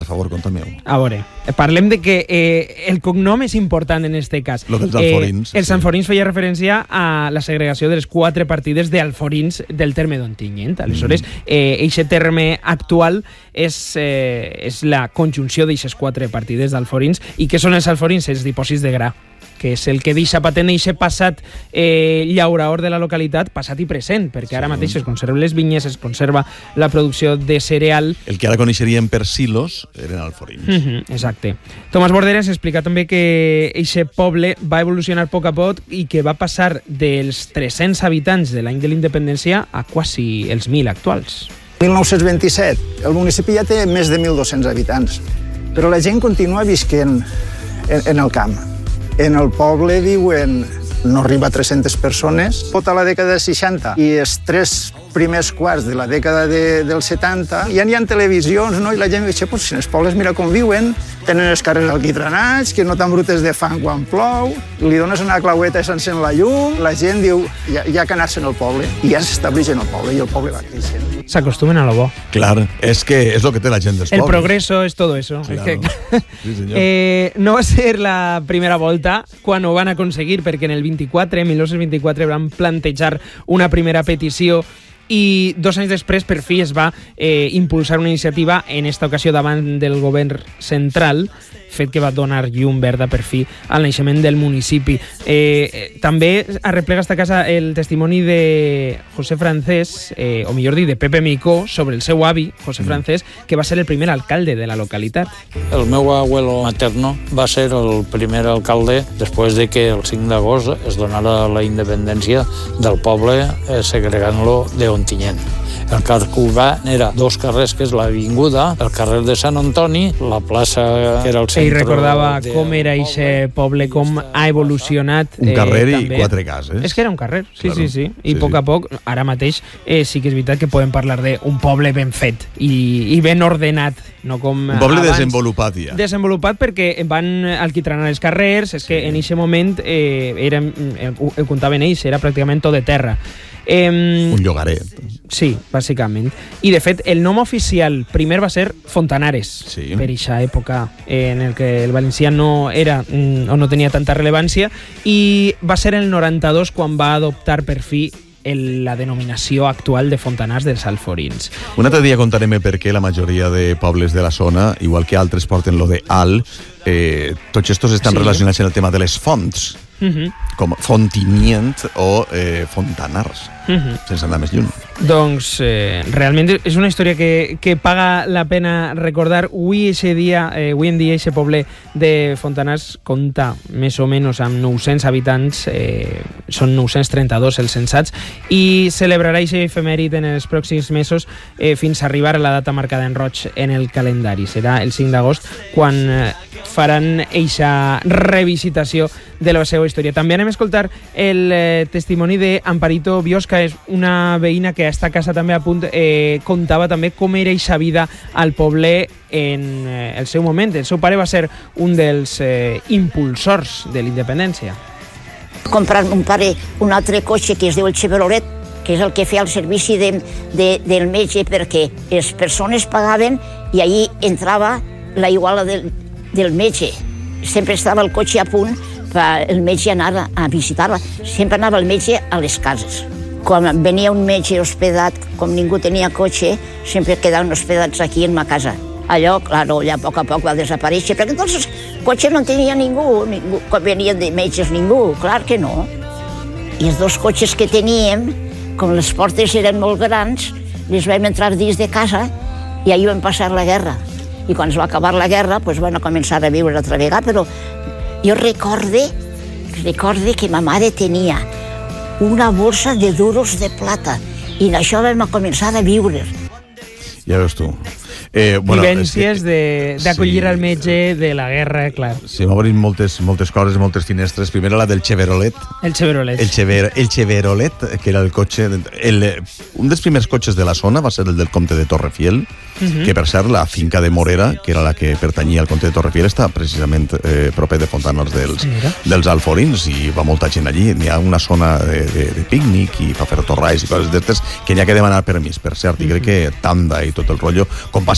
favor, conta'm-ho. A veure, parlem de que el cognom és important en aquest cas. Lo dels alforins. Els alforins feia referència a la segregació de les 4 partides d'alforins del terme d'Ontinyent. Aleshores, eixe terme actual és la conjunció d'eixes 4 partides d'alforins. I què són els alforins? Els dipòsits de gra, que és el que deixa patent eixe passat llaurador de la localitat, passat i present, perquè ara mateix es conserven les vinyes, es conserva la producció de cereal. El que ara coneixeríem per silos eren alforins. Exacte. Tomàs Borderes explica també que eixe poble va evolucionar a poc a poc i que va passar dels 300 habitants de l'any de la independència a quasi els 1.000 actuals. 1927, el municipi ja té més de 1.200 habitants, però la gent continua visquent en el camp. En el poble viuen, no arriba a 300 persones, tota la dècada dels 60 i els 3 primers quarts de la dècada dels 70, ja n'hi ha televisions, no? I la gent diu, pues, si en els pobles mira com viuen, tenen els carrers alquitranats, que no tan brutes de fang quan plou, li dones una claueta i s'encén la llum, la gent diu, ja que anar-se'n al poble, i ja s'estableix en el poble, i el poble va creixent. S'acostumen a lo bo. Clar, és que és el que té la gent dels pobles. El progreso és todo eso. Claro. Sí, senyor. No va ser la primera volta quan ho van aconseguir, perquè en el 1924 van plantejar una primera petició i 2 anys després, per fi, es va impulsar una iniciativa, en esta ocasió davant del govern central, fet que va donar llum verda, per fi, al naixement del municipi. També arreplega esta casa el testimoni de José Francés, o millor dit, de Pepe Micó, sobre el seu avi, José Francés, que va ser el primer alcalde de la localitat. El meu abuelo materno va ser el primer alcalde després de que el 5 d'agost es donara la independència del poble, segregant-lo d'Ontinyent. El Carcugà era 2 carrers, que és l'avinguda, el carrer de Sant Antoni, la plaça que era el centre... Ell recordava com era aquest poble, com ha evolucionat. Un carrer i també. 4 cases. És que era un carrer, sí, Claro. sí. I a poc a poc, ara mateix, sí que és veritat que podem parlar d'un poble ben fet i ben ordenat, no com un poble abans. desenvolupat ja. Desenvolupat perquè van alquitranar els carrers, és que en aquest moment, ho contaven ells, era pràcticament tot de terra. Un llogaret. Sí, bàsicament. I, de fet, el nom oficial primer va ser Fontanares, Sí. per aquesta època en el que el valencià no era o no tenia tanta rellevància, i va ser el 92 quan va adoptar per fi la denominació actual de Fontanars dels Alforins. Un altre dia contarem per què la majoria de pobles de la zona, igual que altres porten lo de Al, tots estos estan relacionats en el tema de les fonts, com Fontinyent o Fontanars, sense anar més lluny. Doncs realment és una història que paga la pena recordar. Avui en dia, aquest poble de Fontanars compta més o menys amb 900 habitants, són 932 els censats, i celebrarà aquest efemèrit en els pròxims mesos fins a arribar a la data marcada en roig en el calendari. Serà el 5 d'agost quan faran eixa revisitació de la seva història. També anem a escoltar el testimoni d'Amparito Biosca, és una veïna que a esta casa també a punt contava també com era eixa vida al poble en el seu moment. El seu pare va ser un dels impulsors de la independència. Comprar un pare un altre cotxe que es diu el Chevrolet, que és el que feia el servici del metge, perquè les persones pagaven i allí entrava la iguala del metge. Sempre estava el cotxe a punt per el metge anar a visitar-la. Sempre anava el metge a les cases. Quan venia un metge hospedat, com ningú tenia cotxe, sempre quedaven hospedats aquí en ma casa. Allò, clar, allà a poc va desaparèixer, perquè entonces cotxe no tenia ningú, quan venien de metges ningú, clar que no. I els 2 cotxes que teníem, com les portes eren molt grans, les vam entrar dins de casa i ahir vam passar la guerra. I quan es va acabar la guerra, doncs van començar a viure altra vegada, però jo recorde que ma mare tenia una bolsa de duros de plata i en això vam començar a viure. Ja veus tu. Vivències d'acollir al metge de la guerra, clar. Sí, m'obrin moltes coses, moltes finestres. Primera la del Chevrolet. El Chevrolet. El Chevrolet, que era el cotxe... un dels primers cotxes de la zona va ser el del comte de Torrefiel, que per cert la finca de Morera, que era la que pertanyia al comte de Torrefiel, està precisament proper de Fontanars dels Alforins, i va molta gent allí. Hi ha una zona de pícnic i per fer torralls i coses d'aquestes que n'hi ha que demanar permís, per cert, i crec que tanda i tot el rotllo, com passa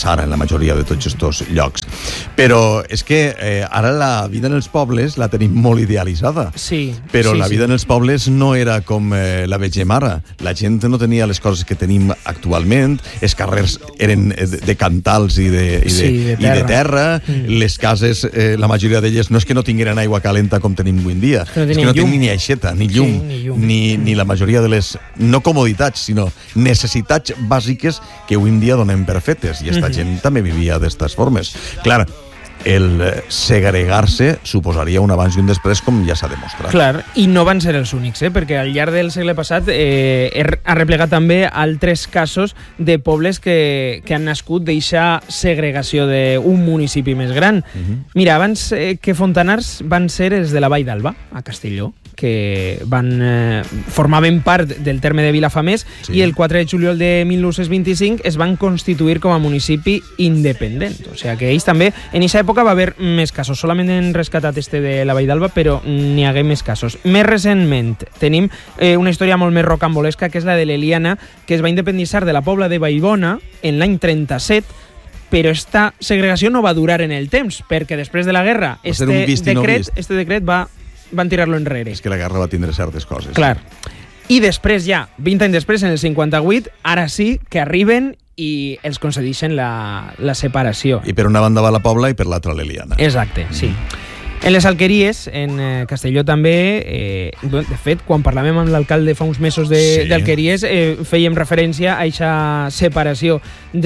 passa ara en la majoria de tots aquests llocs. Però és que ara la vida en els pobles la tenim molt idealitzada. Sí. Però la vida en els pobles no era com la vegem ara. La gent no tenia les coses que tenim actualment, els carrers eren de cantals i de terra. Les cases, la majoria d'elles, no és que no tingueren aigua calenta com tenim avui en dia, és que no tenen ni aixeta, ni llum, ni la majoria de les, no comoditats, sinó necessitats bàsiques que avui en dia donem per fetes, i esta gent també vivia d'estes formes. Clar, el segregar-se suposaria un abans i un després, com ja s'ha demostrat. Clar, i no van ser els únics, perquè al llarg del segle passat ha replegat també altres casos de pobles que han nascut d'eixa segregació d'un municipi més gran. Mira, abans que Fontanars van ser els de la Vall d'Alba, a Castelló, que formaven part del terme de Vilafamés, i el 4 de juliol de 1925 es van constituir com a municipi independent. O sigui que ells també, en aquesta època va haver més casos. Solament han rescatat este de la Vall d'Alba, però n'hi hagué més casos. Més recentment tenim una història molt més rocambolesca, que és la de l'Eliana, que es va independitzar de la Pobla de Vallbona en l'any 37, però esta segregació no va durar en el temps, perquè després de la guerra este decret van tirar-lo enrere. És que la guerra va tindre certes coses. Clar. I després ja, 20 anys després, en el 58, ara sí que arriben i els concedeixen la separació. I per una banda va la Pobla i per l'altra l'Eliana. Exacte, sí. En les Alqueries, en Castelló també, de fet, quan parlàvem amb l'alcalde fa uns mesos d'Alqueries, fèiem referència a aquesta separació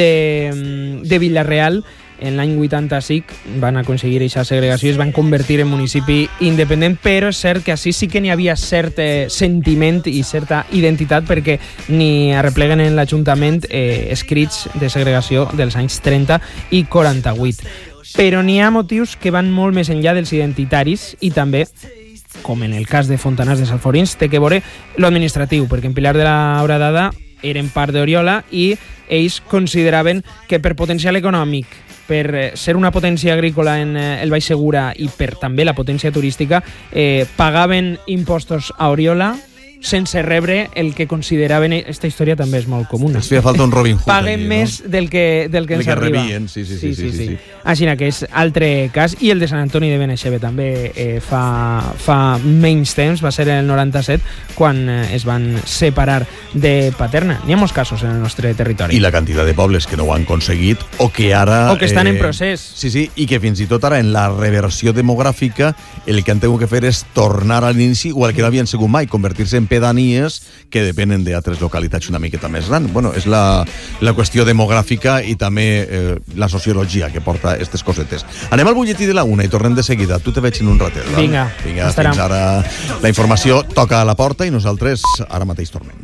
de Vila-real. En l'any 85 van aconseguir aquesta segregació i es van convertir en municipi independent, però és cert que així sí que n'hi havia cert sentiment i certa identitat, perquè n'hi arrepleguen en l'Ajuntament escrits de segregació dels anys 30 i 48. Però n'hi ha motius que van molt més enllà dels identitaris i també, com en el cas de Fontanars de Salforins, té que veure l'administratiu, perquè en Pilar de la Horadada eren part d'Oriola i ells consideraven que per potencial econòmic, per ser una potència agrícola en el Baix Segura i per també la potència turística, pagaven impostos a Oriola sense rebre el que consideraven... Esta història també és molt comuna. Es feia falta un Robin Hood. Paguen allí, més del que ens arriba. Rebien, sí. Així que és altre cas. I el de Sant Antoni de Benaixeve també fa menys temps, va ser en el 97, quan es van separar de Paterna. N'hi ha molts casos en el nostre territori. I la quantitat de pobles que no ho han aconseguit o que ara... O que estan en procés. Sí, i que fins i tot ara en la reversió demogràfica el que han tingut que fer és tornar a l'inici o el que no havien sigut mai, convertir-se en pedanies que depenen d'altres localitats una miqueta més gran. Bueno, és la qüestió demogràfica i també la sociologia que porta aquestes cosetes. Anem al butlletí de la 1 i tornem de seguida. Tu te veig en un ratet. Vinga, fins ara. La informació toca a la porta i nosaltres ara mateix tornem.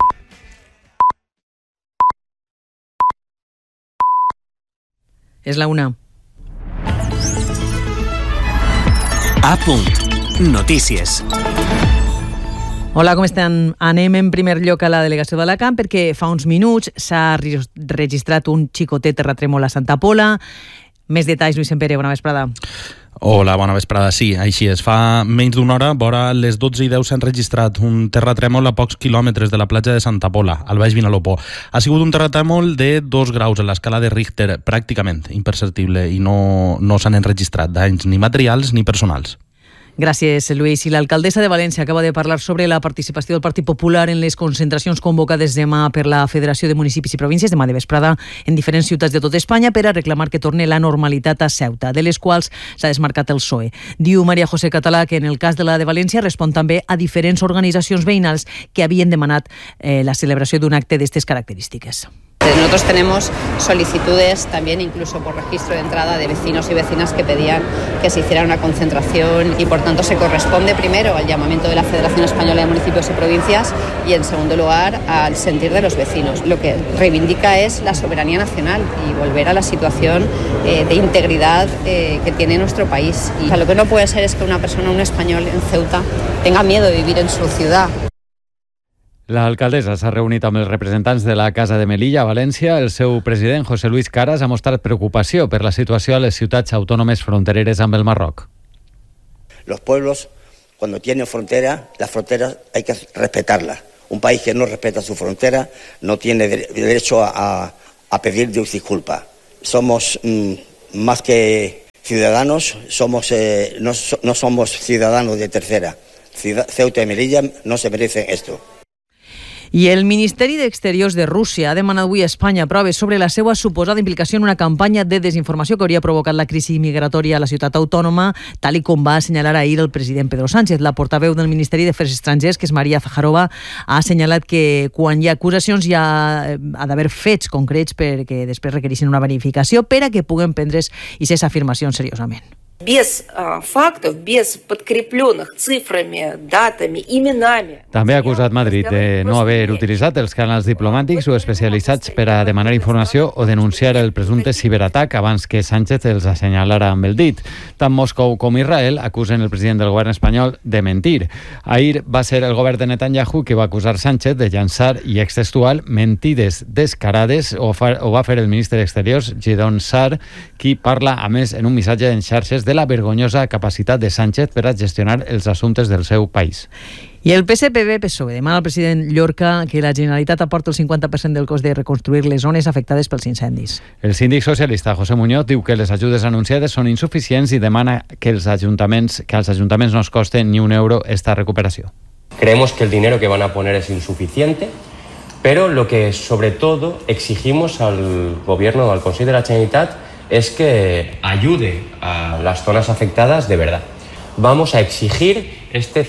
És la 1. A punt. Notícies. Hola, com estan? Anem en primer lloc a la delegació d'Alacant perquè fa uns minuts s'ha registrat un xicotet terratrèmol a Santa Pola. Més detalls, Lluís Sempere, bona vesprada. Hola, bona vesprada. Sí, així és. Fa menys d'una hora, vora les 12:10, s'han registrat un terratrèmol a pocs quilòmetres de la platja de Santa Pola, al Baix Vinalopó. Ha sigut un terratrèmol de 2 graus en l'escala de Richter, pràcticament imperceptible, i no s'han enregistrat danys ni materials ni personals. Gràcies, Lluís. I l'alcaldessa de València acaba de parlar sobre la participació del Partit Popular en les concentracions convocades demà per la Federació de Municipis i Províncies, demà de vesprada, en diferents ciutats de tot Espanya, per a reclamar que torni la normalitat a Ceuta, de les quals s'ha desmarcat el PSOE. Diu Maria José Català que en el cas de la de València respon també a diferents organizacions veïnals que havien demanat la celebració d'un acte d'estes característiques. Nosotros tenemos solicitudes también, incluso por registro de entrada, de vecinos y vecinas que pedían que se hiciera una concentración y, por tanto, se corresponde primero al llamamiento de la Federación Española de Municipios y Provincias y, en segundo lugar, al sentir de los vecinos. Lo que reivindica es la soberanía nacional y volver a la situación de integridad que tiene nuestro país. Y, lo que no puede ser es que una persona, un español en Ceuta, tenga miedo de vivir en su ciudad. L'alcaldessa s'ha reunit amb els representants de la Casa de Melilla a València. El seu president, José Luis Caras, ha mostrat preocupació per la situació a les ciutats autònomes frontereres amb el Marroc. Los pueblos, cuando tienen frontera, las fronteras hay que respetarlas. Un país que no respeta su frontera no tiene derecho a pedir disculpas. somos más que ciudadanos, no somos ciudadanos de tercera. Ceuta y Melilla no se merecen esto. I el Ministeri d'Exteriors de Rússia ha demanat avui a Espanya proves sobre la seva suposada implicació en una campanya de desinformació que hauria provocat la crisi migratòria a la ciutat autònoma, tal i com va assenyalar ahir el president Pedro Sánchez. La portaveu del Ministeri d'Afers Estrangers, que és Maria Zaharova, ha assenyalat que quan hi ha acusacions ha d'haver fets concrets perquè després requereixin una verificació per a que puguen prendre's i ser afirmacions seriosament. Без фактов, без подкрепленных цифрами, датами, именами. També ha acusat Madrid de no haver utilitzat els canals diplomàtics o especialitzats per a demanar informació o denunciar el presumpte ciberatac abans que Sánchez els assenyalara amb el dit. Tant Moscou com Israel acusen el president del govern espanyol de mentir. Ahir va ser el govern de Netanyahu que va acusar Sánchez de llançar, i extextual, mentides descarades. Ho va fer el ministre d'Exteriors, Gideon Sa'ar, qui parla, a més, en un missatge en xarxes de la vergonyosa capacitat de Sánchez per a gestionar els assumptes del seu país. I el PSPB-PSOE demana al president Llorca que la Generalitat aporti el 50% del cost de reconstruir les zones afectades pels incendis. El síndic socialista José Muñoz diu que les ajudes anunciades són insuficients i demana que als ajuntaments no es coste ni un euro esta recuperació. Creemos que el dinero que van a poner es insuficiente, pero lo que sobre todo exigimos al gobierno, al Consejo de la Generalitat, es que ayude a las zonas afectadas de verdad. Vamos a exigir este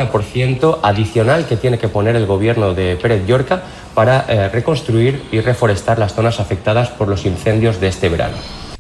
50% adicional que tiene que poner el gobierno de Pérez Llorca para reconstruir y reforestar las zonas afectadas por los incendios de este verano.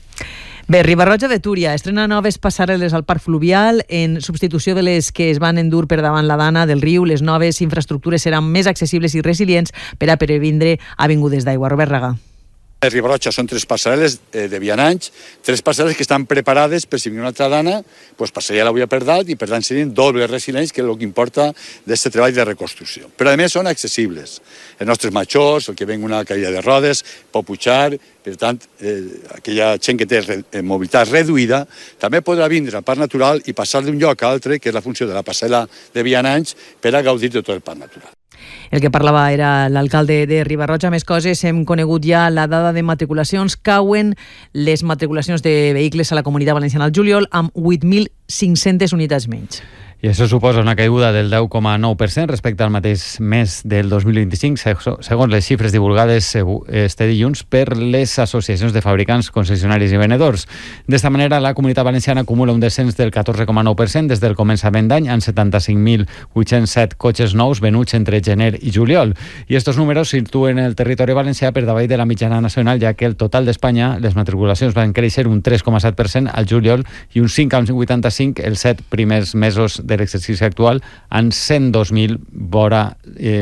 Bé, Riba-roja de Túria estrena noves passarel·les al parc fluvial en substitució de les que es van endur per davant la Dana del riu. Les noves infraestructures seran més accessibles i resilients per a previndre avingudes d'aigua. Robert Raga. Les Riba-roja són 3 passarel·les de vianants, 3 passarel·les que estan preparades per si viene una altra dana, pues passaria l'aigua per dalt i per tant serien dobles resilients, que és el que importa d'aquest treball de reconstrucció. Però a més són accessibles. Els nostres majors, el que venga una cadira de rodes, pot pujar, per tant, aquella gent que té mobilitat reduïda també podrà vindre al parc natural i passar d'un lloc a altre, que és la funció de la passarel·la de vianants, per a gaudir de tot el parc natural. El que parlava era l'alcalde de Riba-roja. Més coses, hem conegut ja la dada de matriculacions. Cauen les matriculacions de vehicles a la Comunitat Valenciana al juliol amb 8.500 unitats menys. I això suposa una caiguda del 10,9% respecte al mateix mes del 2025, segons les xifres divulgades este dilluns per les associacions de fabricants, concessionaris i venedors. D'esta manera, la Comunitat Valenciana acumula un descens del 14,9% des del començament d'any, amb 75.807 cotxes nous venuts entre gener i juliol. I estos números situen el territori valencià per davall de la mitjana nacional, ja que el total d'Espanya, les matriculacions van créixer un 3,7% al juliol i un 5,85% els 7 primers mesos de l'exercici actual, en 102.000 vora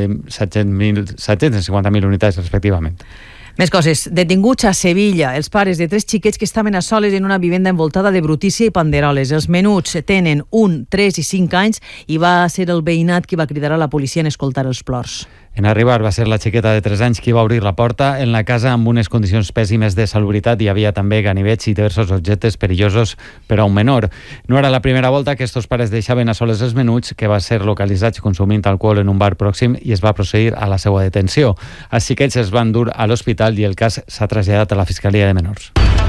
750.000 unitats respectivament. Més coses. Detinguts a Sevilla els pares de 3 xiquets que estaven a soles en una vivenda envoltada de brutícia i panderoles. Els menuts tenen 1, 3 i 5 anys i va ser el veïnat qui va cridar a la policia en escoltar els plors. En arribar va ser la xiqueta de 3 anys qui va obrir la porta. En la casa, amb unes condicions pèssimes de salubritat, hi havia també ganivets i diversos objectes perillosos per a un menor. No era la primera volta que estos pares deixaven a soles els menuts, que va ser localitzats consumint alcohol en un bar pròxim, i es va procedir a la seva detenció. Els xiquets es van dur a l'hospital i el cas s'ha traslladat a la Fiscalia de Menors.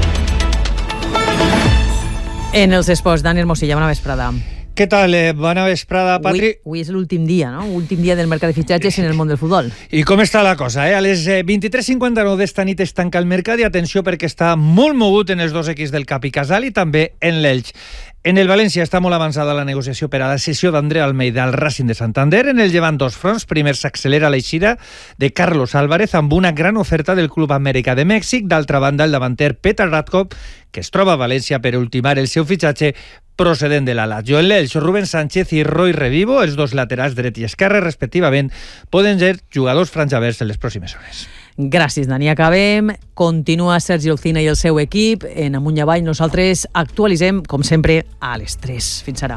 En els esports, Dani Hermosilla, bona vesprada. Què tal? Bona vesprada, Patri. Avui és l'últim dia, no? Últim dia del mercat de fitxatges en el món del futbol. I com està la cosa? A les 23:59 d'esta nit es tanca el mercat i atenció perquè està molt mogut en els dos equips del Cap i Casal i també en l'Elx. En el València està molt avançada la negociació per a la cessió d'André Almeida al Racing de Santander. En el Llevant, dos fronts. Primer, s'accelera l'eixida de Carlos Álvarez amb una gran oferta del Club Amèrica de Mèxic. D'altra banda, el davanter Petr Radkov, que es troba a València per ultimar el seu fitxatge procedent de la Lazio. En l'Elx, Rubén Sánchez i Roy Revivo, els dos laterals dret i esquerre, respectivament, poden ser jugadors franjaverts en les pròximes hores. Gràcies, Dani. Acabem. Continua Sergi Olcina i el seu equip. En Amunt i Avall nosaltres actualitzem, com sempre, a les 3. Fins ara.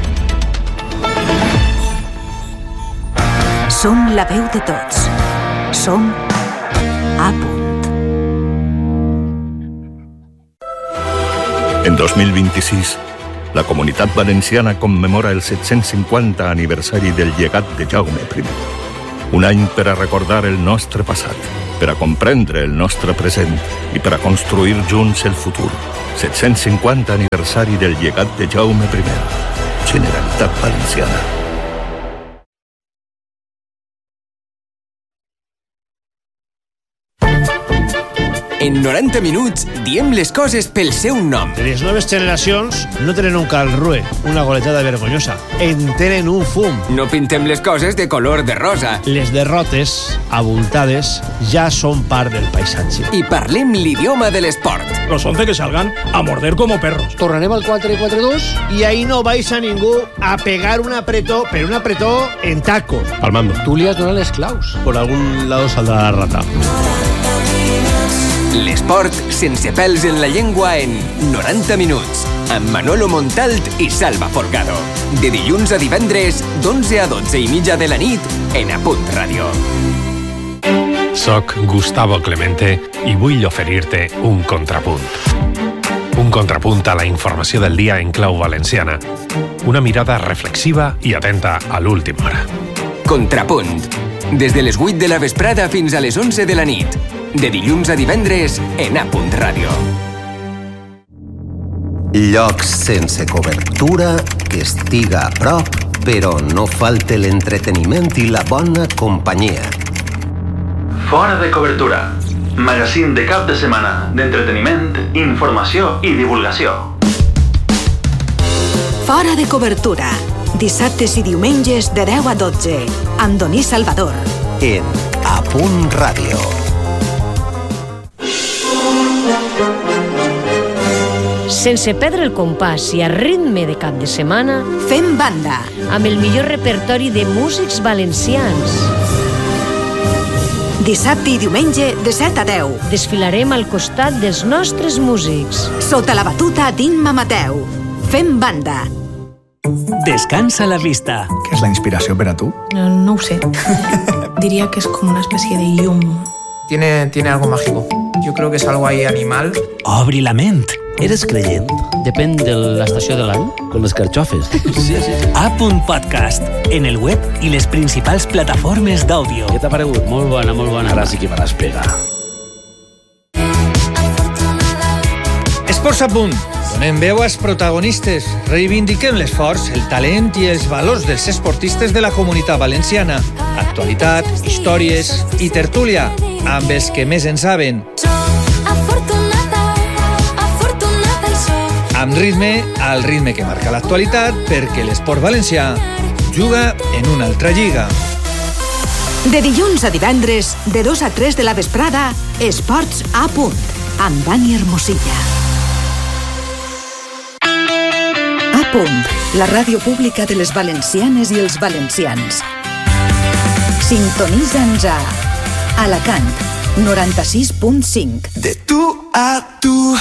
Som la veu de tots. Som a punt. En 2026, la Comunitat Valenciana commemora el 750 aniversari del llegat de Jaume I. Un any per a recordar el nostre passat per a comprendre el nostre present i per a construir junts el futur. 750 aniversari del llegat de Jaume I. Generalitat Valenciana. En 90 minuts diem les coses pel seu nom. Les noves generacions no tenen un calrue, una goletada vergonyosa. En tenen un fum. No pintem les coses de color de rosa. Les derrotes, abultades, ja són part del paisatge. I parlem l'idioma de l'esport. Los 11 que salgan a morder como perros. Tornarem al 4-4-2 i ahí no vais a ningú a pegar un apretó, pero un apretó en tacos. Al mando. Tú li has donat les claus. Por algún lado saldrá la rata. L'esport sense pèls en la llengua en 90 minuts, amb Manolo Montalt i Salva Folgado. De dilluns a divendres, d'11 a 12 i mitja de la nit, en A Punt Ràdio. Soc Gustavo Clemente i vull oferir-te un contrapunt. Un contrapunt a la informació del dia en clau valenciana. Una mirada reflexiva i atenta a l'última hora. Contrapunt. Des de les 8 de la vesprada fins a les 11 de la nit. De dilluns a divendres en A Punt Ràdio. Llocs sense cobertura, que estiga a prop, però no falte l'entreteniment i la bona companyia. Fora de cobertura. Magazín de cap de setmana d'entreteniment, informació i divulgació. Fora de cobertura. Dissabtes i diumenges de 10 a 12. Amb Doní Salvador. En A Punt Ràdio. Sense perdre el compàs i a ritme de cap de setmana, fem banda amb el millor repertori de músics valencians. Dissabte i diumenge de 7 a 10. Desfilarem al costat dels nostres músics. Sota la batuta d'Imma Mateu. Fem banda. Descansa la vista. ¿Qué es la inspiración para tú? No ho sé. Diría que es como una especie de llum. Tiene algo mágico. Yo creo que es algo ahí animal. Obri la ment. Eres creient? Depèn de l'estació de l'any. Com les carxofes. Sí. A Punt Podcast. En el web i les principals plataformes d'àudio. Què t'ha paregut? Molt bona, molt bona. Ara sí que me l'has pegat. Esports a punt. Donem veu als protagonistes. Reivindiquem l'esforç, el talent i els valors dels esportistes de la Comunitat Valenciana. Actualitat, històries i tertúlia amb els que més en saben. Amb ritme, al ritme que marca l'actualitat, perquè l'esport valencià juga en una altra lliga. De dilluns a divendres, de 2 a 3 de la vesprada, Esports a Punt, amb Dani Hermosilla. A Punt, la ràdio pública de les valencianes i els valencians. Sintonitza'ns a Alacant, 96.5. De tu a tu.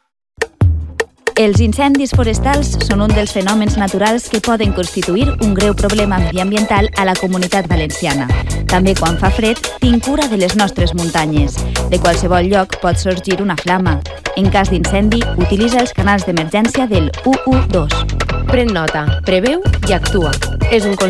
Els incendis forestals són un dels fenòmens naturals que poden constituir un greu problema mediambiental a la Comunitat Valenciana. També quan fa fred, tinc cura de les nostres muntanyes. De qualsevol lloc pot sorgir una flama. En cas d'incendi, utilitza els canals d'emergència del 112. Pren nota, preveu i actua. És un